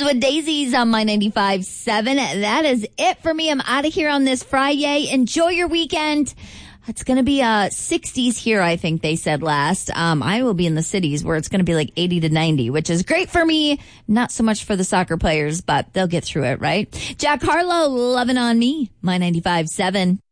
with Daisies on my 95.7. That is it for me. I'm out of here on this Friday. Enjoy your weekend. It's going to be 60s here, I think they said last. I will be in the cities where it's going to be like 80 to 90, which is great for me. Not so much for the soccer players, but they'll get through it, right? Jack Harlow, Lovin' on Me, my 95.7.